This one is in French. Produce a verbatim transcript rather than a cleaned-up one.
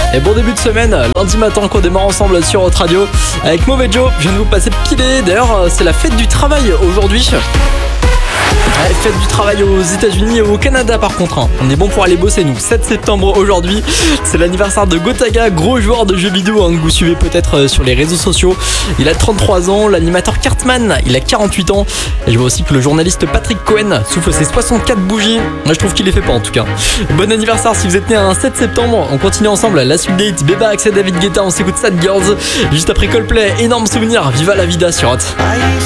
Et bon début de semaine, lundi matin qu'on démarre ensemble sur Hot Radio avec Mauvais Joe. Je viens de vous passer Pilé. D'ailleurs, c'est la fête du travail aujourd'hui. Ouais, fête du travail aux États-Unis et au Canada par contre. Hein. On est bon pour aller bosser nous. sept septembre aujourd'hui, c'est l'anniversaire de Gotaga, gros joueur de jeux vidéo hein, que vous suivez peut-être sur les réseaux sociaux. Il a trente-trois ans, l'animateur Cartman, il a quarante-huit ans. Et je vois aussi que le journaliste Patrick Cohen souffle ses soixante-quatre bougies. Moi je trouve qu'il les fait pas en tout cas. Bon anniversaire si vous êtes né un sept septembre. On continue ensemble la suite des hits. Beba, Axel, David Guetta, on s'écoute Sad Girls. Juste après Coldplay, énorme souvenir. Viva la vida sur Hot.